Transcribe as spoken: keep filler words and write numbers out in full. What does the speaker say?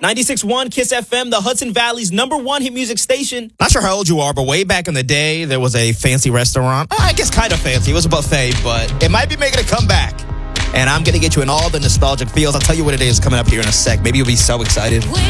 ninety-six point one Kiss F M, the Hudson Valley's number one hit music station. Not sure how old you are, but way back in the day, there was a fancy restaurant. I guess kind of fancy. It was a buffet, but it might be making a comeback. And I'm going to get you in all the nostalgic feels. I'll tell you what it is coming up here in a sec. Maybe you'll be so excited.